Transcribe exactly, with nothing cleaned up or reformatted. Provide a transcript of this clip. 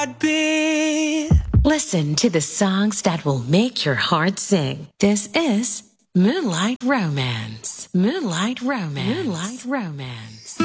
Beat. Listen to the songs that will make your heart sing. This is Moonlight Romance. Moonlight Romance. Moonlight Romance.